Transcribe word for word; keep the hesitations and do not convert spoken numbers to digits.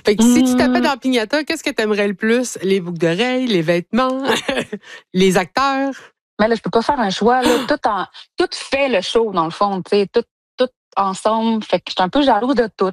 Fait que si tu tapais Mmh. dans Pignata, qu'est-ce que tu aimerais le plus? Les boucles d'oreilles, les vêtements, les acteurs? Mais là, je peux pas faire un choix, là. Tout en tout fait le show, dans le fond, tu sais, tout tout ensemble. Fait que je suis un peu jalouse de tout.